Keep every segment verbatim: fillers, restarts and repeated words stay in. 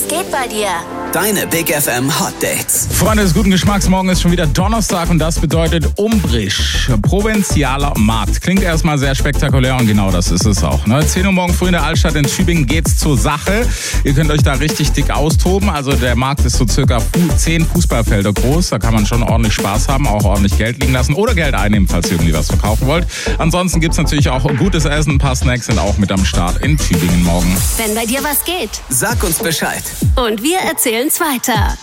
Was geht bei dir? Deine Big F M Hot Dates. Freunde des guten Geschmacks, morgen ist schon wieder Donnerstag und das bedeutet Umbrisch. Provinzialer Markt. Klingt erstmal sehr spektakulär und genau das ist es auch. Ne? zehn Uhr morgen früh in der Altstadt in Tübingen geht's zur Sache. Ihr könnt euch da richtig dick austoben. Also der Markt ist so circa zehn Fußballfelder groß. Da kann man schon ordentlich Spaß haben, auch ordentlich Geld liegen lassen oder Geld einnehmen, falls ihr irgendwie was verkaufen wollt. Ansonsten gibt's natürlich auch gutes Essen. Ein paar Snacks sind auch mit am Start in Tübingen morgen. Wenn bei dir was geht. Sag uns Bescheid. Und wir erzählen's weiter.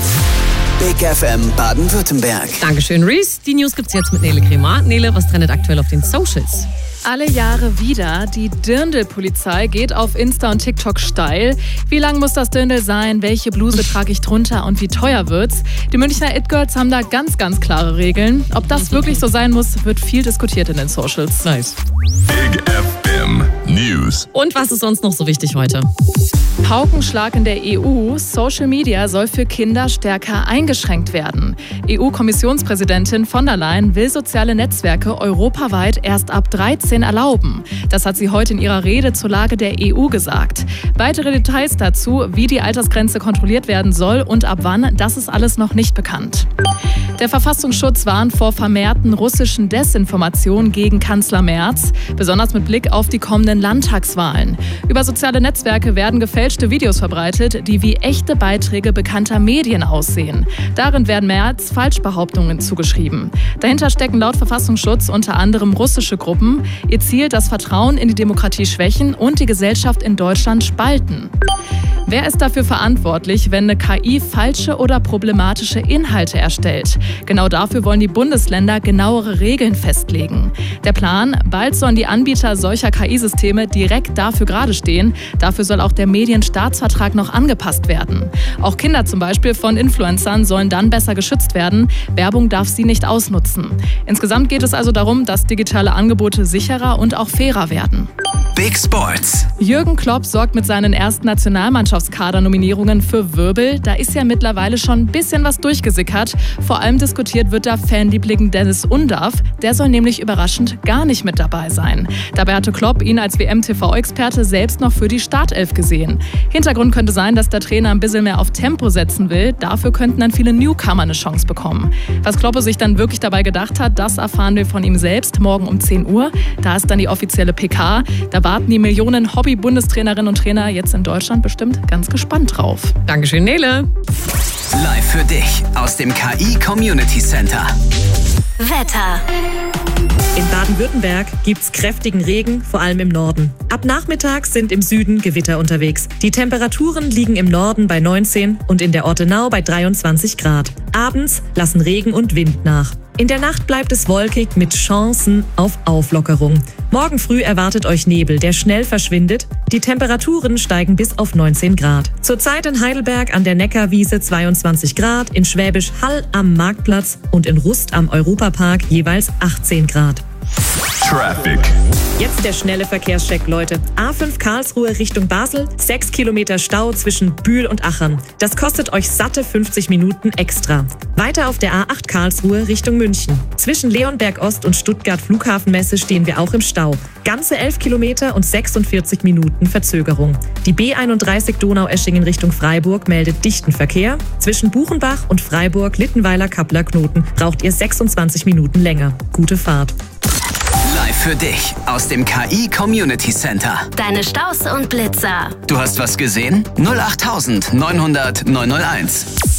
Big F M Baden-Württemberg. Dankeschön, Reese. Die News gibt's jetzt mit Nele Kremer. Nele, was trendet aktuell auf den Socials? Alle Jahre wieder. Die Dirndl-Polizei geht auf Insta und TikTok steil. Wie lang muss das Dirndl sein? Welche Bluse trage ich drunter? Und wie teuer wird's? Die Münchner It-Girls haben da ganz, ganz klare Regeln. Ob das wirklich so sein muss, wird viel diskutiert in den Socials. Nice. Big F M News. Und was ist sonst noch so wichtig heute? Paukenschlag in der E U. Social Media soll für Kinder stärker eingeschränkt werden. E U-Kommissionspräsidentin von der Leyen will soziale Netzwerke europaweit erst ab dreizehn erlauben. Das hat sie heute in ihrer Rede zur Lage der E U gesagt. Weitere Details dazu, wie die Altersgrenze kontrolliert werden soll und ab wann, das ist alles noch nicht bekannt. Der Verfassungsschutz warnt vor vermehrten russischen Desinformationen gegen Kanzler Merz, besonders mit Blick auf die kommenden Landtagswahlen. Über soziale Netzwerke werden gefälschte Videos verbreitet, die wie echte Beiträge bekannter Medien aussehen. Darin werden Merz Falschbehauptungen zugeschrieben. Dahinter stecken laut Verfassungsschutz unter anderem russische Gruppen. Ihr Ziel, das Vertrauen in die Demokratie schwächen und die Gesellschaft in Deutschland spalten. Wer ist dafür verantwortlich, wenn eine K I falsche oder problematische Inhalte erstellt? Genau dafür wollen die Bundesländer genauere Regeln festlegen. Der Plan: bald sollen die Anbieter solcher K I-Systeme direkt dafür gerade stehen. Dafür soll auch der Medienstaatsvertrag noch angepasst werden. Auch Kinder zum Beispiel von Influencern sollen dann besser geschützt werden. Werbung darf sie nicht ausnutzen. Insgesamt geht es also darum, dass digitale Angebote sicherer und auch fairer werden. Big Sports. Jürgen Klopp sorgt mit seinen ersten Nationalmannschaftskader-Nominierungen für Wirbel. Da ist ja mittlerweile schon ein bisschen was durchgesickert. Vor allem diskutiert wird da Fanliebling Dennis Undaff. Der soll nämlich überraschend gar nicht mit dabei sein. Dabei hatte Klopp ihn als W M-T V-Experte selbst noch für die Startelf gesehen. Hintergrund könnte sein, dass der Trainer ein bisschen mehr auf Tempo setzen will. Dafür könnten dann viele Newcomer eine Chance bekommen. Was Klopp sich dann wirklich dabei gedacht hat, das erfahren wir von ihm selbst morgen um zehn Uhr. Da ist dann die offizielle P K. Da warten die Millionen Hobby-Bundestrainerinnen und Trainer jetzt in Deutschland bestimmt ganz gespannt drauf. Dankeschön, Nele. Live für dich aus dem K I Community Center. Wetter. In Baden-Württemberg gibt's kräftigen Regen, vor allem im Norden. Ab Nachmittag sind im Süden Gewitter unterwegs. Die Temperaturen liegen im Norden bei neunzehn und in der Ortenau bei dreiundzwanzig Grad. Abends lassen Regen und Wind nach. In der Nacht bleibt es wolkig mit Chancen auf Auflockerung. Morgen früh erwartet euch Nebel, der schnell verschwindet. Die Temperaturen steigen bis auf neunzehn Grad. Zurzeit in Heidelberg an der Neckarwiese zweiundzwanzig Grad, in Schwäbisch Hall am Marktplatz und in Rust am Europapark jeweils achtzehn Grad. Traffic. Jetzt der schnelle Verkehrscheck, Leute. A fünf Karlsruhe Richtung Basel, sechs Kilometer Stau zwischen Bühl und Achern. Das kostet euch satte fünfzig Minuten extra. Weiter auf der A acht Karlsruhe Richtung München. Zwischen Leonberg Ost und Stuttgart Flughafenmesse stehen wir auch im Stau. Ganze elf Kilometer und sechsundvierzig Minuten Verzögerung. Die B einunddreißig Donaueschingen Richtung Freiburg meldet dichten Verkehr. Zwischen Buchenbach und Freiburg Littenweiler-Kappler Knoten braucht ihr sechsundzwanzig Minuten länger. Gute Fahrt. Live für dich aus dem K I Community Center. Deine Staus und Blitzer. Du hast was gesehen? null acht neunhundert neunhunderteins.